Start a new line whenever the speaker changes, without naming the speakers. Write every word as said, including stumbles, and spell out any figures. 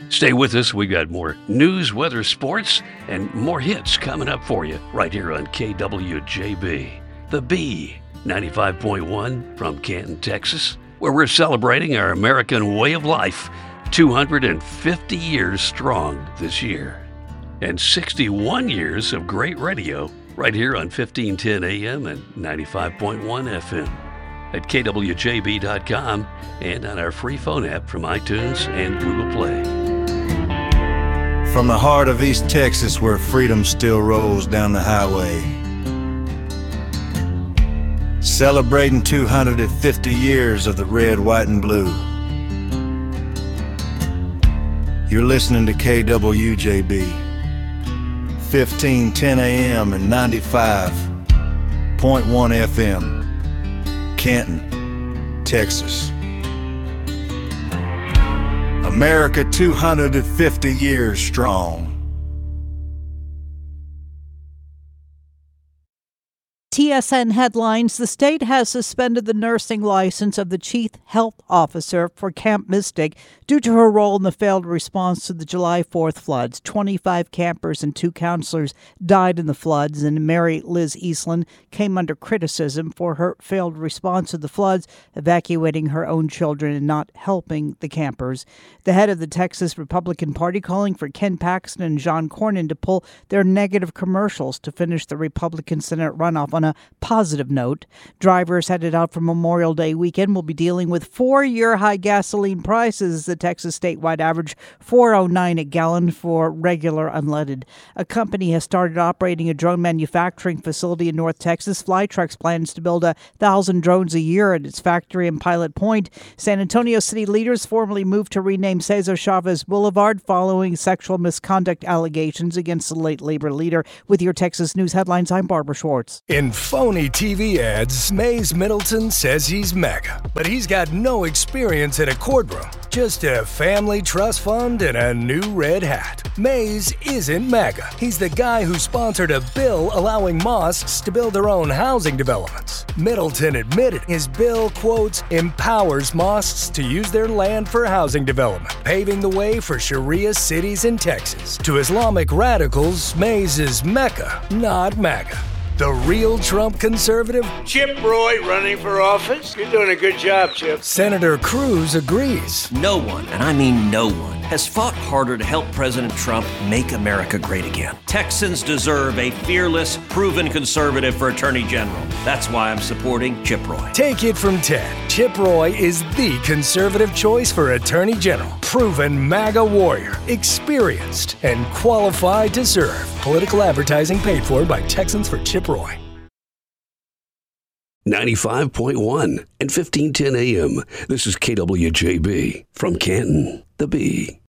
Stay with us. We've got more news, weather, sports, and more hits coming up for you right here on K W J B. The B, ninety-five point one from Canton, Texas, where we're celebrating our American way of life, two hundred fifty years strong this year. And sixty-one years of great radio right here on fifteen ten A M and ninety-five point one F M. At K W J B dot com and on our free phone app from iTunes and Google Play.
From the heart of East Texas, where freedom still rolls down the highway, celebrating two hundred fifty years of the red, white, and blue. You're listening to K W J B, fifteen ten A M and ninety-five point one F M, Canton, Texas. America two hundred fifty years strong.
T S N headlines: the state has suspended the nursing license of the chief health officer for Camp Mystic due to her role in the failed response to the July fourth floods. twenty-five campers and two counselors died in the floods, and Mary Liz Eastland came under criticism for her failed response to the floods, evacuating her own children and not helping the campers. The head of the Texas Republican Party calling for Ken Paxton and John Cornyn to pull their negative commercials to finish the Republican Senate runoff on a positive note. Drivers headed out for Memorial Day weekend will be dealing with four-year high gasoline prices. The Texas statewide average four oh nine a gallon for regular unleaded. A company has started operating a drone manufacturing facility in North Texas. Flytrex plans to build a thousand drones a year at its factory in Pilot Point. San Antonio city leaders formally moved to rename Cesar Chavez Boulevard following sexual misconduct allegations against the late labor leader. With your Texas News headlines, I'm Barbara Schwartz.
In phony T V ads, Mays Middleton says he's mega, but he's got no experience in a courtroom. Just a family trust fund and a new red hat. Mays isn't mega. He's the guy who sponsored a bill allowing mosques to build their own housing developments. Middleton admitted his bill, quotes, empowers mosques to use their land for housing development, paving the way for Sharia cities in Texas. To Islamic radicals, Mays is Mecca, not MAGA. The real Trump conservative?
Chip Roy running for office? You're doing a good job, Chip.
Senator Cruz agrees.
No one, and I mean no one, has fought harder to help President Trump make America great again. Texans deserve a fearless, proven conservative for Attorney General. That's why I'm supporting Chip Roy.
Take it from Ted. Chip Roy is the conservative choice for Attorney General. Proven MAGA warrior, experienced, and qualified to serve. Political advertising paid for by Texans for Chip Roy.
ninety-five point one and fifteen ten A M. This is K W J B from Canton, the B.